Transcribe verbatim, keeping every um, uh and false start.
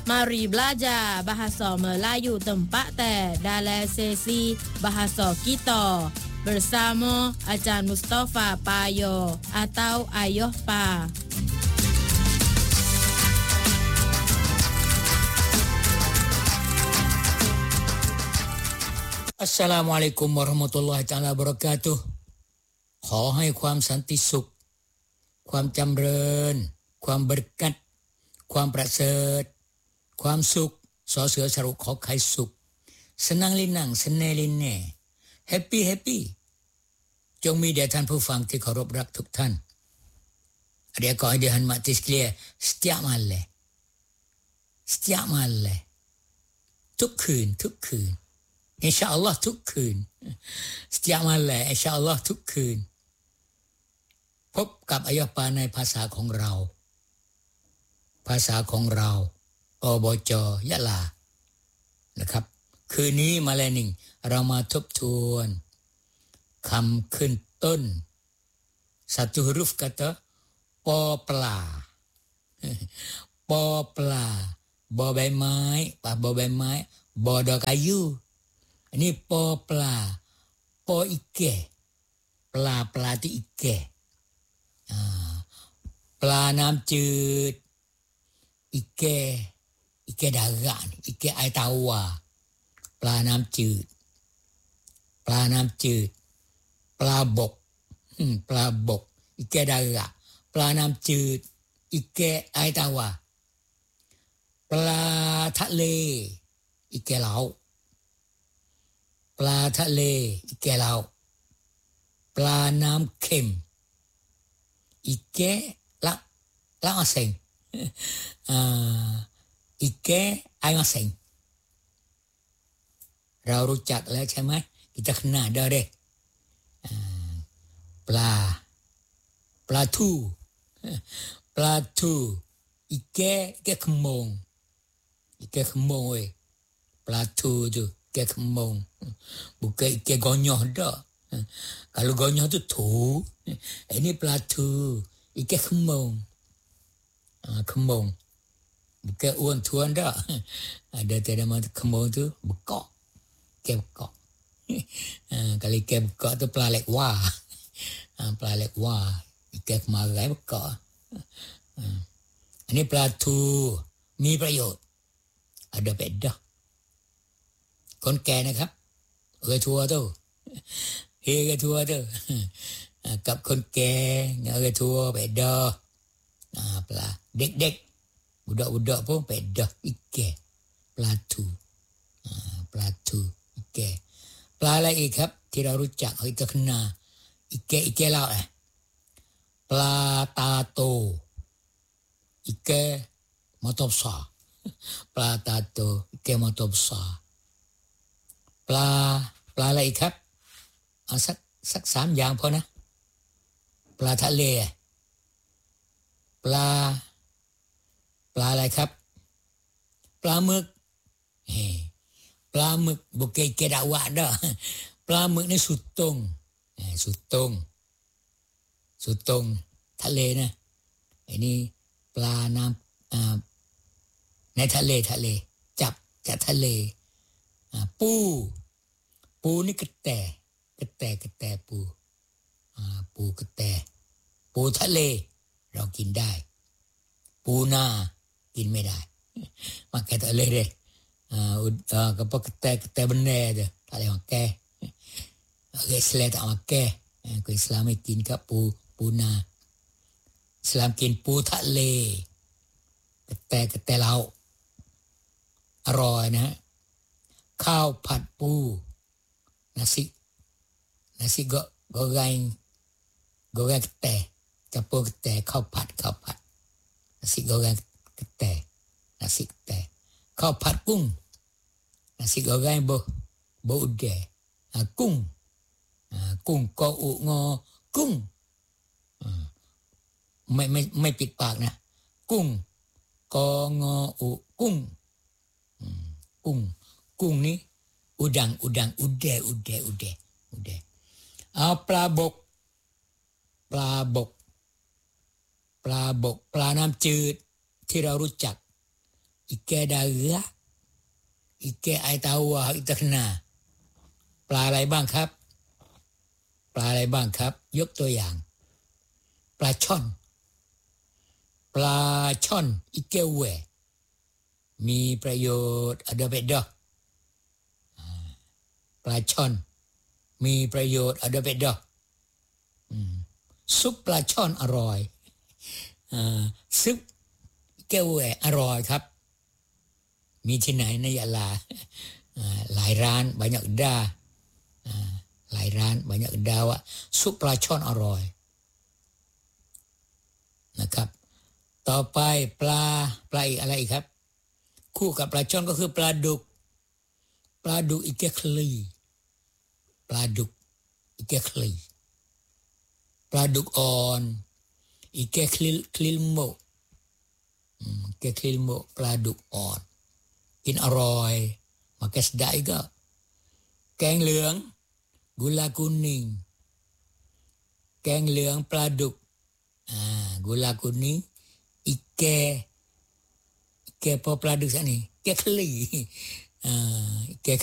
Mari belajar bahasa Melayu tempat teh dalam sesi bahasa kita bersama Ajar Mustafa Payo atau Ayuh Pa. Assalamualaikum warahmatullahi taala wabarakatuh ขอให้ความสันติสุขความจำเริญความบริกัดความประเสริฐความสุขสอเสือสรุปขอไข่สุขสนังลินังสเนลินเน่แฮปปี้แฮปปี้จงมีแด่ท่านผู้ฟังที่เคารพรักทุกท่าน Adik kau dia mati sekalian setiap malam setiap malam ทุกคืนทุกคืนอินชาอัลลอฮ์ทุกคืน setiap malam อินชาอัลลอฮ์ทุกคืนพบกับอายะปาในภาษาของเราภาษาของเราอบจยะลานะครับคืนนี้มาแล้วนี่เรามาทบทวนคำขึ้นต้น satu huruf kata ปอปลา ปอปลาบอใบไม้ปะบอใบไม้บอดอกอายุอันนี้ปอปลาปออิเกปลาปลาที่อิเกอ่าปลาน้ำจืดอิเกอิเกดากะอิเกไอตาวาปลาน้ำจืดปลาน้ำจืดปลาบกปลาบกอิเกดากะปลาน้ำจืดอิเกไอตาวาปลาทะเลอิเกเหลาปลาทะเลอิเกเหลาปลาน้ำเค็มอิเกละละมาเซ็งอ่าอิเกไอมาเซ็งเรารู้จักแล้วใช่ไหม kita kenal dah deh ปลาปลาทูปลาทูอิเกอิเกขมงอิเกขมงเว้ยปลาทูtu ikan kembung bukan ikan gonyah dah kalau gonyah tu tu ini pelatu ikan kembung ah kembung bukan uan tuan dah ada tak nama kembung tu bekak ikan bekak kalau ikan bekak tu pelalek wah pelalek wah ikan kemarai bekak ini pelatuมีประโยชน์ ada pedahคนแก่นะครับเออทัวร์ตู้เฮกทัวร์ตู้กับคนแก่เออทัวร์ไปดออ่าปลาเด็กๆbudak-budak pun ไปดออีกแก่ปลาทูอ่าปลาทูอีกแก่ปลาอะไรอีกครับที่เรารู้จักเฮ้ยก็นาอีกแก่อีกแก่แล้วอ่ะปลาตาโตอีกแก่มอตบซาปลาตาโตอีกแก่มอตบซาปลาปลาอะไรอีกครับเอาสักสักสามอย่างพอนะปลาทะเลปลาปลาอะไรครับปลาหมึกเฮ้ปลาหมึกบุกเกเกดาวะเด้อปลาหมึกนี่สุดตงสุดตงสุดตงทะเลนะไอ้นี่ปลาน้ำอ่าในทะเลทะเลจับจากทะเลปูปูนี่กระแตกระแตกระแตปูอ่าปูกระแตปูทะเลเรากินได้ปูนากินไม่ได้มาแกทะเลเด้อ่าอ่าก็พวกกระแตกระแตบันแน่เด้อทะเลมาแกโอเคอิสลามtak makan ko Islamไม่กินกับปูปูนาอิสลามกินปูทะเลกระแตกระแตเราอร่อยนะฮะข้าวผัดปู nasi nasi goreng goreng keteh campur keteh ข้าวผัดข้าวผัด nasi goreng keteh nasi keteh ข้าวผัดกุ้ง nasi goreng bo bo udeกุ้งกุ้งก็อุงอกุ้งไม่ไม่ไม่ปิดปากนะกุ้งกองออุกุ้งกุ้งกุ้งนี้อุดังอุดังอุเดอุเดอุเดอุเดเอาปลาบกปลาบกปลาบกปลาน้ำจืดที่เรารู้จักอิแกดาเอืออิแกไอตาวะอิตะนาปลาอะไรบ้างครับปลาอะไรบ้างครับยกตัวอย่างปลาช่อนปลาช่อนอิแกเวมีประโยชน์ada bedaปลาช่อนมีประโยชน์ada bedaซุปปลาช่อนอร่อยอ่าซุปแก้วแหวอร่อยครับมีที่ไหนในยะลาหลายร้านbanyak dahหลายร้านbanyak dahว่าซุปปลาช่อนอร่อยนะครับต่อไปปลาปลาอีกอะไรอีกครับคู่กับปลาช่อนก็คือปลาดุกปลาดุกอีกแกคลีปลาดุกอีกแกคลีปลาดุกอ่อนอีกแกคลิลคลิลโมอืมแกคลิลโมปลาดุกอ่อนกินอร่อยมาแกสได้ก็แกงเหลืองกุลากุนิงแกงเหลืองปลาดุกอ่ากุลากุนิงอีกแกอีกแกพอปลาดุกซะนี่แกคลีอ่าแก